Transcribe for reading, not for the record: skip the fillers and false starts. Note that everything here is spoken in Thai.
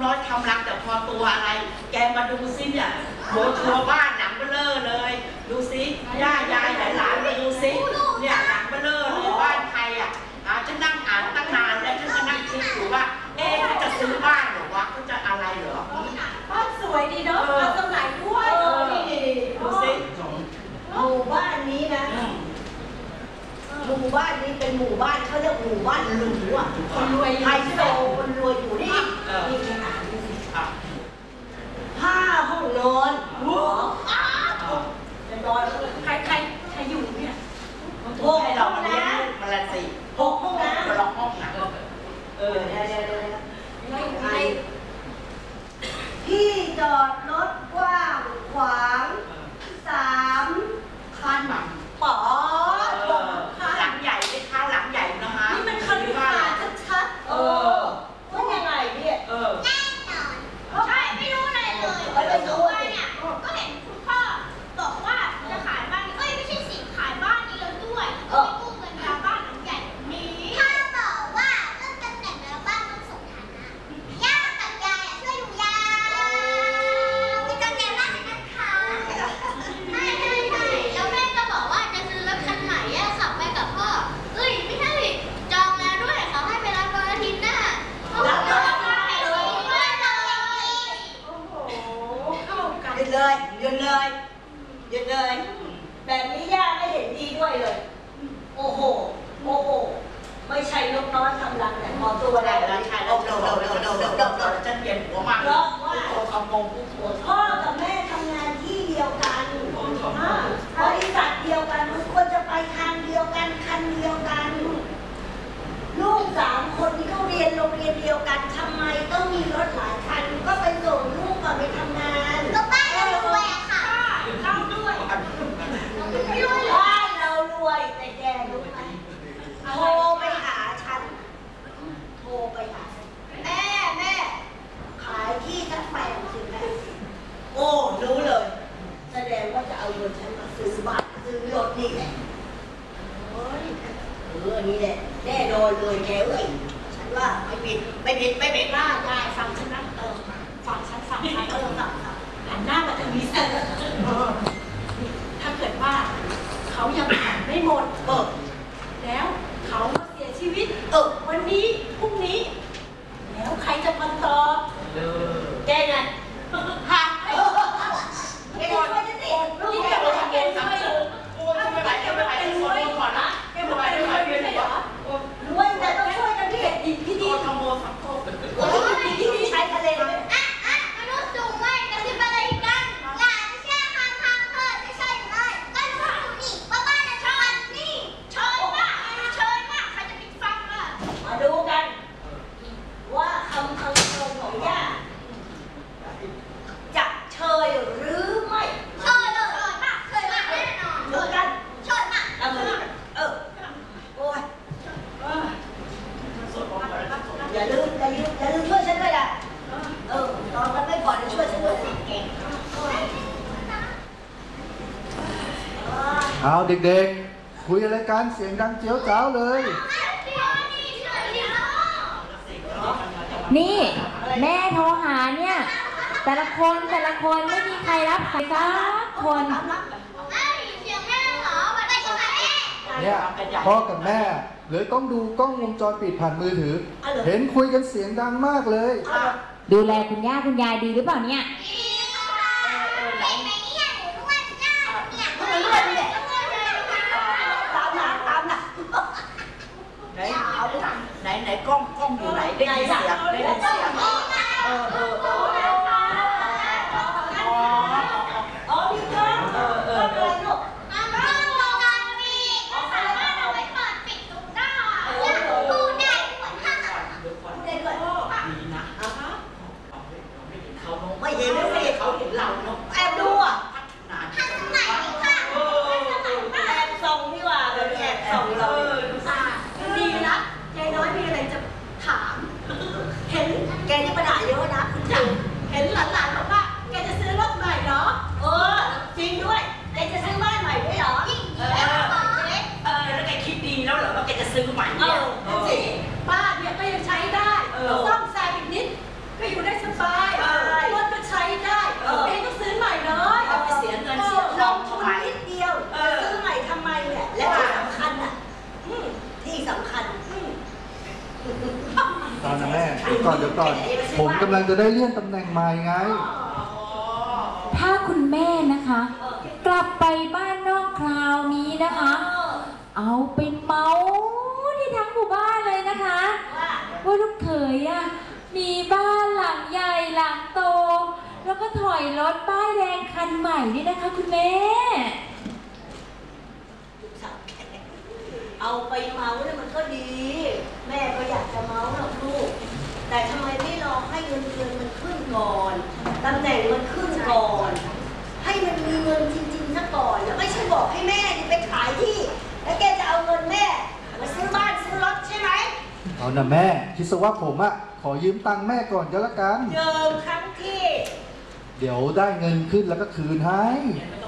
น้อยทำรังแต่พอตัวอะไรแกมาดูซิเนี่ยโบชัวบ้านหลังเบลอเลยดูซิย่ายายหลานมาดูซิเนี่ยหลังเบลอเลยบ้านใครอ่ะฉันนั่งอ่านตั้งนานแล้วฉันก็นั่งคิดอยู่ว่าเขาจะซื้อบ้านหรอวะเขาจะอะไรเหรอบ้านสวยดีเนาะเอาตรงไหนด้วยนี่ดูซิหมู่บ้านนี้นะหมู่บ้านนี้เป็นหมู่บ้านเขาเรียกหมู่บ้านหรูอ่ะคนรวยไฮโซคนรวยอยู่นี่นี่ขนาดนี้สิ5 ห้องนอนจะนอนใครอยู่เนี่ยให้เรามาเลี้ยงมาละสิ 6 ห้องนะคนละห้องนะเดี๋ยวที่จอดรถกว้างขวาง3 คันป๋อหลังใหญ่ไหมคะหลังใหญ่นะคะนี่มันคฤหาสน์ชัดๆว่ายังไงเนี่ยแน่นอนใช่ไม่รู้อะไรเลยไม่รู้เนี่ยก็เห็นคุณพ่อบอกว่าจะขายบ้านนี้ไม่ใช่สิขายบ้านนี้แล้วด้วยก็ไปกู้เงินมาบ้านหลังใหญ่นี้ถ้าบอกว่าเรื่องตำแหน่งแล้วบ้านต้องสมฐานะย่ากับยายช่วยดูยามีตำแหน่งบ้านนะคะใช่แล้วแม่ก็บอกว่าจะซื้อรถคันใหม่ขับไปกับพ่อไม่ใช่จองแล้วด้วยเขาให้ไปรับวันอาทิตย์หน้ารับเลยหยุดเลยแบบนี้ย่าไม่เห็นดีด้วยเลยโอ้โหไม่ใช่นกน้อยทำรังแต่พอตัวได้แล้วใช่แล้วจะเปลี่ยนหัวมาเพราะว่าคำงงผู้ป่วยพ่อกับแม่ทำงานที่เดียวกันบริษัทเดียวกันมันควรจะไปทางเดียวกันคันเดียวกันลูก3 คนที่เขาเรียนโรงเรียนเดียวกันทำไมต้องมีรถหลายคันก็ไปส่งลูกก่อนไปทำงานก็บ้านเรารวยค่ะเข้าด้วยบ้านเรารวยแต่แกรู้ไหมโทรไปหาฉันแม่ขายที่สัก80 แม่โอ้รู้เลยแสดงว่าจะเอาเงินฉันมาซื้อบ้านซื้อรถนี่แหละนี่แหละแน่นอนเลยแกฉันว่าไม่ผิดได้ฟังฉันนะฟังฉันหันหน้ามาทางนี้ถ้าเกิดว่าเขายังผ่านไม่หมดแล้วเขามาเสียชีวิตวันนี้พรุ่งนี้แล้วใครจะมาตอบแกไงค่ะแกช่วยฉันสินี่แกมาแกช่วยแกมาเป็นรวยก่อนนะแกมาเป็นรวยไม่ใช่เหรอรวยแต่ต้องช่วยกันที่ที่ดีทำโมสังคมที่ดีใช้ทะเลมนุษย์สูงไม่กระซิบอะไรกันอย่าจะแช่ทางเธอจะใช่หรือไม่ก็รู้นี่ว่าบ้านจะชนนี่เชยมากใครจะปิดฟังล่ะมาดูกันว่าคำของย่าจะเชยหรือไม่เชยมากแน่นอนดูกันเชยมากโอ้ยอย่าลืมช่วยฉันด้วยล่ะตอนกันไม่ก่อนจะช่วยฉันด้วยเก่งเอาเด็กๆคุยอะไรกันเสียงดังเจี๊ยวจ้าวเลยนี่แม่โทรหาเนี่ยแต่ละคนไม่มีใครรับใครสักคนเสียงแม่เหรอมาได้ยังไงเนี่ยพ่อกับแม่เลยต้องดูกล้องวงจรปิดผ่านมือถือเห็นคุยกันเสียงดังมากเลยดูแลคุณย่าคุณยายดีหรือเปล่าเนี่ยไหนกล้องอยู่ไหนได้ยินเสียงพี่ก้องอะไรลูกไม่เห็นเขาเห็นเราเนาะแอบดูแอบส่องนี่ว่าแบบแอบส่องเราดีนะยายน้อยมีอะไรจะถามเห็นแกนี่ปัญหาเยอะนะคุณครูเห็นหลานบอกว่าแกจะซื้อรถใหม่เหรอจริงด้วยแกจะซื้อบ้านใหม่ด้วยเหรอแล้วแกคิดดีแล้วเหรอว่าแกจะซื้อใหม่เนี่ยบ้านเนี่ยก็ยังใช้ได้ซ่อมแซมอีกนิดก็อยู่ได้สบก่อนผมกำลังจะได้เลื่อนตำแหน่งใหม่ไงถ้าคุณแม่นะคะ กลับไปบ้านนอกคราวนี้นะคะ เอาไปเมาที่ทั้งหมู่บ้านเลยนะคะ ว่าลูกเขยอะมีบ้านหลังใหญ่หลังโต แล้วก็ถอยรถป้ายแดงคันใหม่นี่นะคะคุณแม่เอาไปเมาเนี่ยมันก็ดี แม่ก็อยากจะเมาหรอกลูก แต่ทำไมไม่รอให้เงินเดือนมันขึ้นก่อนตำแหน่งมันขึ้นก่อน ให้มันมีเงินจริงๆซะก่อนแล้วไม่ใช่บอกให้แม่นี่ไปขายที่ แล้วแกจะเอาเงินแม่มาซื้อบ้านซื้อรถใช่ไหมเอานะแม่คิดซะว่าผมอะขอยืมตังค์แม่ก่อนก็แล้วกันเดิมครั้งที่เดี๋ยวได้เงินขึ้นแล้วก็คืนให้มัน